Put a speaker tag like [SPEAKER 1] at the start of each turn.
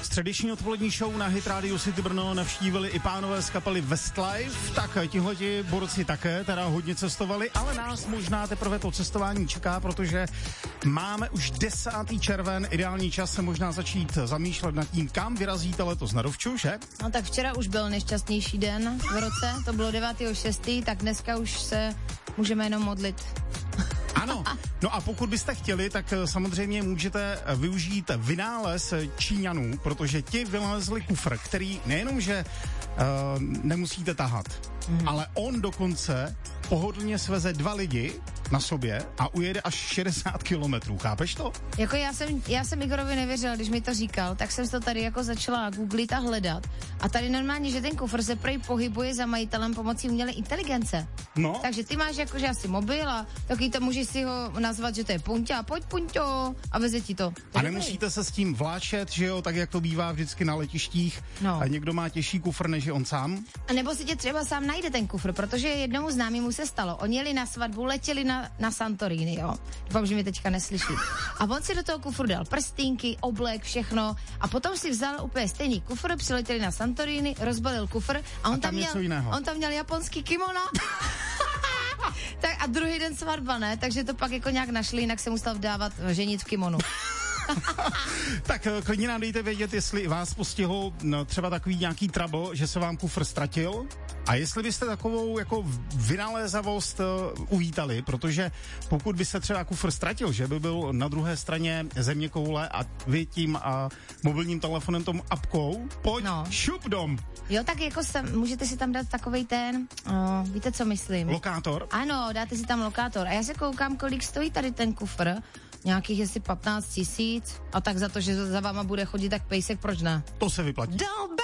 [SPEAKER 1] středeční odpolední show na Hit Radio City Brno navštívili i pánové z kapely Westlife, tak tihleti borci také teda hodně cestovali, ale nás možná teprve to cestování čeká, protože máme už 10. červen, ideální čas se možná začít zamýšlet nad tím, kam vyrazíte letos na dovču, že?
[SPEAKER 2] No tak včera už byl nejšťastnější den v roce, to bylo 9.6., tak dneska už se můžeme jenom modlit.
[SPEAKER 1] Ano, no a pokud byste chtěli, tak samozřejmě můžete využít vynález Číňanů, protože ti vynalezli kufr, který nejenom, že nemusíte tahat, ale on dokonce pohodlně sveze 2 lidi na sobě a ujede až 60 kilometrů, chápeš to?
[SPEAKER 2] Jako já jsem Igorovi nevěřila, když mi to říkal, tak jsem to tady jako začala googlit a hledat. A tady normálně, že ten kufr se prej pohybuje za majitelem pomocí umělé inteligence.
[SPEAKER 1] No.
[SPEAKER 2] Takže ty máš jakože asi mobil a taky to můžeš si ho nazvat, že to je Punťa, pojď Punťo a veze ti to.
[SPEAKER 1] A nemusíte se s tím vláčet, že jo, tak jak to bývá vždycky na letištích. No. A někdo má těžší kufr, než je on sám.
[SPEAKER 2] A nebo si tě třeba sám najde ten kufr, protože jednomu známému se stalo. Oni jeli na svatbu, letěli na Santorini, jo. Doufám, že mě teďka neslyší. A on si do toho kufru dal prstínky, oblek, všechno a potom si vzal úplně stejný kufr, přiletěli na Santorini, rozbalil kufr a on tam měl japonský kimono. Tak a druhý den svatba, ne? Takže to pak jako nějak našli, jinak se musel vdávat ženit v kimonu.
[SPEAKER 1] Tak klidně nám dejte vědět, jestli vás postihl třeba takový nějaký trouble, že se vám kufr ztratil a jestli byste takovou jako vynalézavost uvítali, protože pokud by se třeba kufr ztratil, že by byl na druhé straně zeměkoule a vy tím mobilním telefonem tom apkou, pojď, šup dom. Jo, tak jako můžete si tam dát takovej ten, víte, co myslím? Lokátor?
[SPEAKER 2] Ano, dáte si tam lokátor a já se koukám, kolik stojí tady ten kufr. Nějakých asi 15 000 a tak za to, že za váma bude chodit tak pejsek, proč ne?
[SPEAKER 1] To se vyplatí.
[SPEAKER 2] Don't